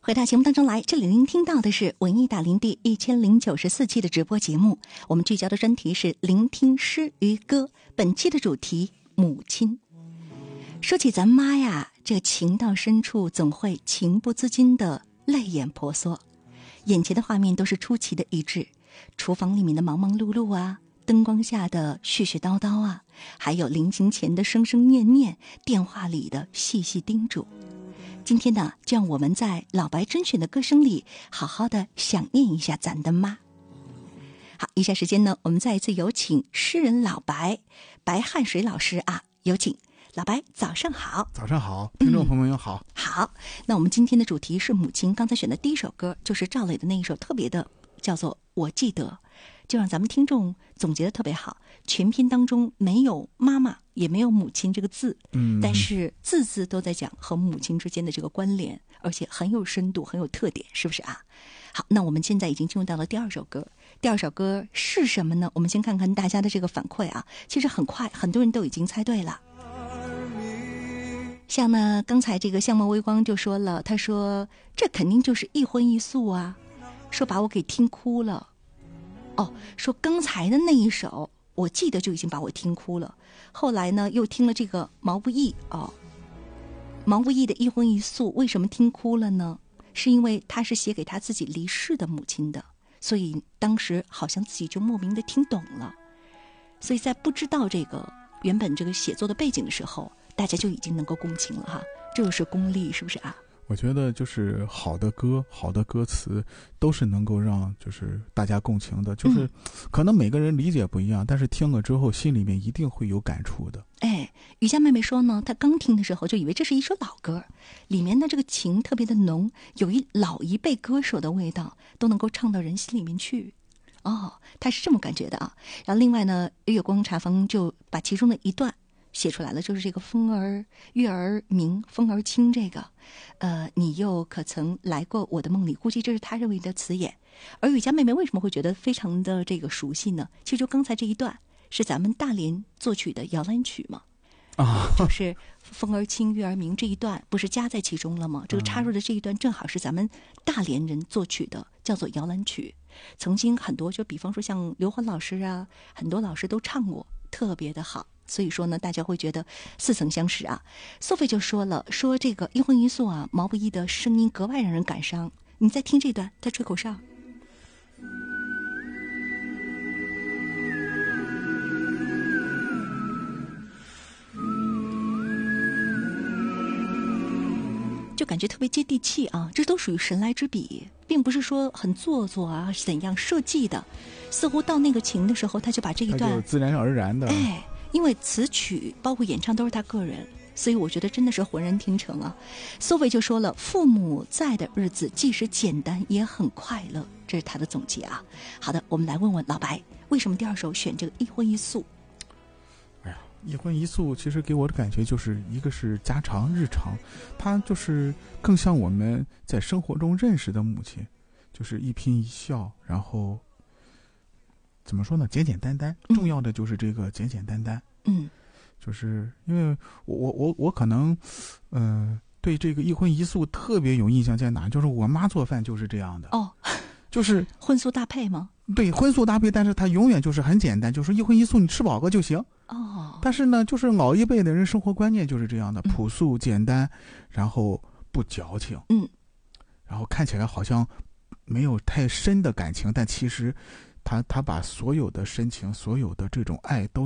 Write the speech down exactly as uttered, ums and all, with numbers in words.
回到节目当中来，这里您听到的是文艺大林第一千零九十四期的直播节目。我们聚焦的专题是聆听诗与歌，本期的主题母亲。说起咱妈呀，这情到深处总会情不自禁的泪眼婆娑，眼前的画面都是出奇的一致，厨房里面的忙忙碌碌啊，灯光下的絮絮叨叨啊，还有临行前的声声念念，电话里的细细叮嘱。今天呢，就让我们在老白甄选的歌声里好好的想念一下咱的妈。好，以下时间呢，我们再一次有请诗人老白白汉水老师啊，有请老白，早上好。 早上好，听众朋友们好、嗯、 好，那我们今天的主题是母亲。刚才选的第一首歌就是赵磊的那一首，特别的叫做我记得，就让咱们听众总结的特别好。全篇当中没有妈妈也没有母亲这个字，嗯，但是字字都在讲和母亲之间的这个关联，而且很有深度，很有特点，是不是啊？好，那我们现在已经进入到了第二首歌。第二首歌是什么呢？我们先看看大家的这个反馈啊，其实很快很多人都已经猜对了。像呢，刚才这个相貌微光就说了，他说这肯定就是一荤一素啊，说把我给听哭了。哦，说刚才的那一首我记得就已经把我听哭了，后来呢又听了这个毛不易哦，毛不易的一荤一素，为什么听哭了呢？是因为他是写给他自己离世的母亲的，所以当时好像自己就莫名的听懂了，所以在不知道这个原本这个写作的背景的时候，大家就已经能够共情了哈，这就是功力，是不是啊？ 我觉得就是好的歌，好的歌词都是能够让就是大家共情的，就是可能每个人理解不一样、嗯、但是听了之后心里面一定会有感触的。 哎，雨佳妹妹说呢，她刚听的时候就以为这是一首老歌，里面的这个情特别的浓，有一老一辈歌手的味道，都能够唱到人心里面去。哦，她是这么感觉的啊。然后另外呢，月光茶坊就把其中的一段写出来了，就是这个风儿月儿明风儿轻，这个呃，你又可曾来过我的梦里，估计这是他认为的词眼。而雨佳妹妹为什么会觉得非常的这个熟悉呢？其实就刚才这一段是咱们大连作曲的摇篮曲嘛，啊，就是风儿轻月儿明这一段不是加在其中了吗？这个插入的这一段正好是咱们大连人作曲的，叫做摇篮曲。曾经很多就比方说像刘欢老师啊，很多老师都唱过，特别的好。所以说呢，大家会觉得似曾相识啊。索菲就说了，说这个一荤一素啊，毛不易的声音格外让人感伤。你再听这段，他吹口哨，就感觉特别接地气啊。这都属于神来之笔，并不是说很做作啊，怎样设计的。似乎到那个情的时候，他就把这一段就自然而然的， 哎。因为词曲包括演唱都是他个人，所以我觉得真的是浑然天成啊。苏菲就说了，父母在的日子即使简单也很快乐，这是他的总结啊。好的，我们来问问老白，为什么第二首选这个一荤一素？ 哎呀，一荤一素其实给我的感觉就是一个是家常日常，它就是更像我们在生活中认识的母亲，就是一颦一笑，然后怎么说呢？简简单单，重要的就是这个简简单单。 嗯， 就是因为我我我我可能，呃，对这个一荤一素特别有印象在哪？就是我妈做饭就是这样的。 哦， 就是荤素搭配吗？ 对，荤素搭配，但是它永远就是很简单，就是一荤一素，你吃饱个就行。 哦， 但是呢，就是老一辈的人生活观念就是这样的，朴素简单，然后不矫情。 嗯， 然后看起来好像没有太深的感情，但其实。他他把所有的深情，所有的这种爱都